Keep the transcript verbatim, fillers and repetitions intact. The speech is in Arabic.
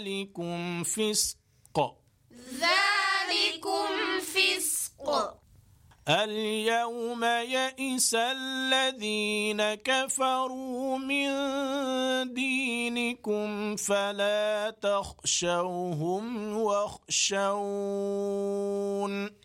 ذلكم فسق ذلكم فسق. اليوم يئس الذين كفروا من دينكم فلا تخشوهم واخشون